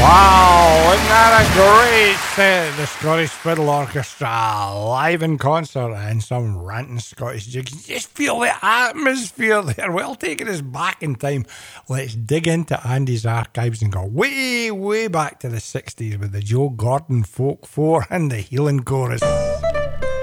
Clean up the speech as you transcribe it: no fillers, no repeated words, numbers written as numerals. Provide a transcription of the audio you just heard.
Wow, isn't that a great set? The Scottish Fiddle Orchestra live in concert and some ranting Scottish jigs. You just feel the atmosphere there. Well, taking us back in time, let's dig into Andy's archives and go way, way back to the 60s with the Joe Gordon Folk 4 and the Healing Chorus.